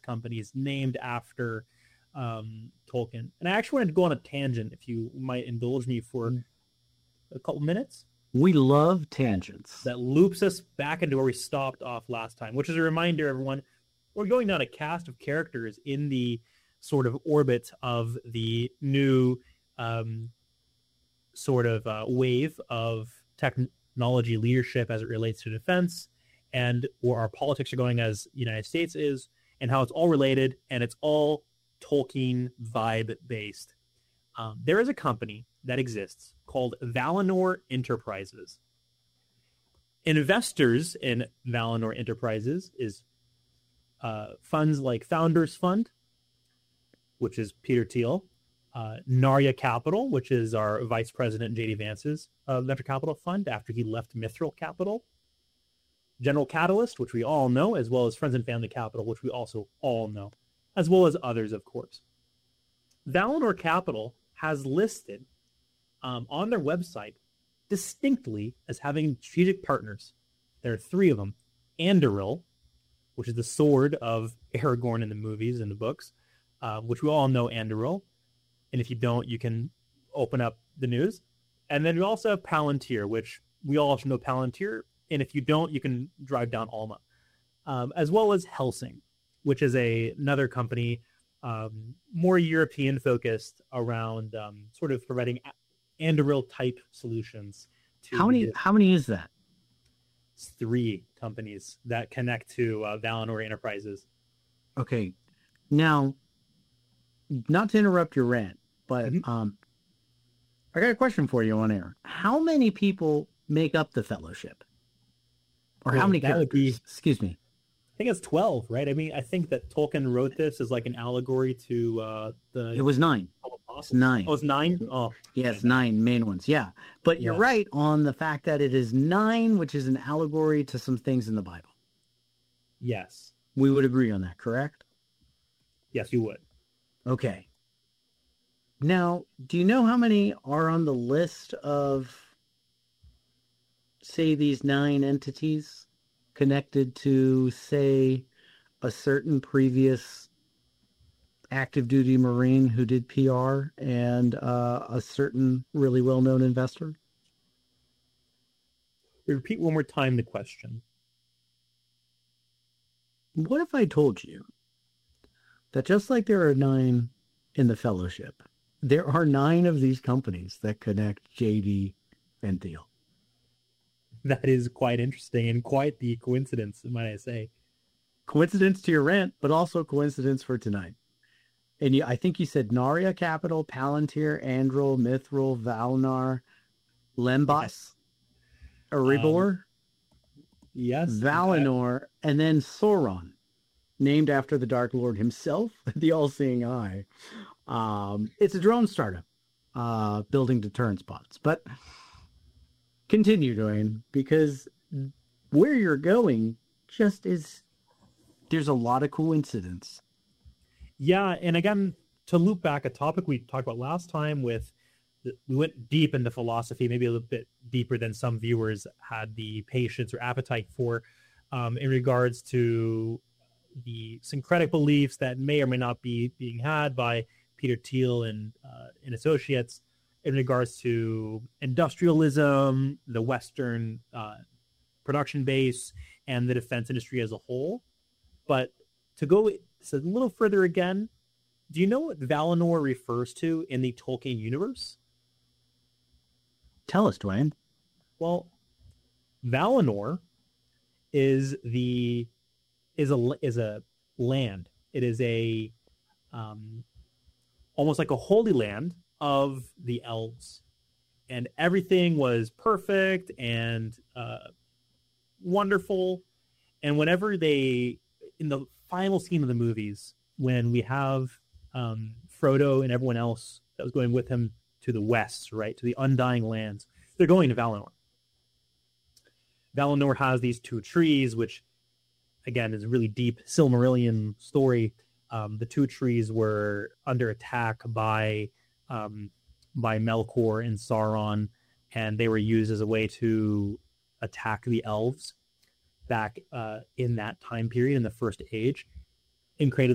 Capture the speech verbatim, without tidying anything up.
companies named after um, Tolkien. And I actually wanted to go on a tangent, if you might indulge me for a couple minutes. We love tangents. That loops us back into where we stopped off last time, which is a reminder, everyone, we're going down a cast of characters in the sort of orbit of the new um, sort of uh, wave of technology leadership as it relates to defense, and where our politics are going as the United States is, and how it's all related, and it's all Tolkien vibe based. Um, there is a company that exists called Valinor Enterprises. Investors in Valinor Enterprises is uh, funds like Founders Fund, which is Peter Thiel, uh, Narya Capital, which is our Vice President J D Vance's uh, venture capital fund after he left Mithril Capital, General Catalyst, which we all know, as well as Friends and Family Capital, which we also all know, as well as others, of course. Valinor Capital has listed um, on their website distinctly as having strategic partners. There are three of them. Anduril, which is the sword of Aragorn in the movies and the books, uh, which we all know Anduril. And if you don't, you can open up the news. And then we also have Palantir, which we all know Palantir. And if you don't, you can drive down Alma. Um, as well as Helsing, which is a, another company um, more European focused around um, sort of providing Anduril type solutions. To how many? How many is that? Three companies that connect to uh, Valinor Enterprises. Okay, now, not to interrupt your rant, but mm-hmm. um, I got a question for you on air. How many people make up the fellowship, or well, how many characters? Be, Excuse me. I think it's twelve, right? I mean, I think that Tolkien wrote this as like an allegory to uh, the... It was nine. It's nine. Oh, it's nine? Oh. Yeah, it's nine main ones, yeah. But you're yeah. right on the fact that it is nine, which is an allegory to some things in the Bible. Yes. We would agree on that, correct? Yes, you would. Okay. Now, do you know how many are on the list of, say, these nine entities connected to, say, a certain previous active duty Marine who did P R and uh, a certain really well-known investor? Repeat one more time the question. What if I told you that just like there are nine in the fellowship, there are nine of these companies that connect J D and Thiel? That is quite interesting and quite the coincidence, might I say. Coincidence to your rant, but also coincidence for tonight. And you, I think you said Narya Capital, Palantir, Anduril, Mithril, Valinor, Lembas, yes. Erebor, um, yes, Valinor, that... and then Sauron, named after the Dark Lord himself, the All-Seeing Eye. Um, it's a drone startup, uh, building deterrence bots. But continue, Dwayne, because where you're going just is, there's a lot of coincidence. Yeah, and again, to loop back a topic we talked about last time with, we went deep into philosophy, maybe a little bit deeper than some viewers had the patience or appetite for, um, in regards to the syncretic beliefs that may or may not be being had by Peter Thiel and, uh, and associates in regards to industrialism, the Western uh, production base, and the defense industry as a whole. But to go so a little further again, do you know what Valinor refers to in the Tolkien universe? Tell us, Dwayne. Well, Valinor is the is a is a land. It is a um, almost like a holy land of the elves, and everything was perfect and uh, wonderful. And whenever they, in the final scene of the movies, when we have um, Frodo and everyone else that was going with him to the west, right, to the Undying Lands, they're going to Valinor. Valinor has these two trees, which, again, is a really deep Silmarillion story. Um, the two trees were under attack by um, by Melkor and Sauron, and they were used as a way to attack the elves back uh, in that time period in the First Age, and created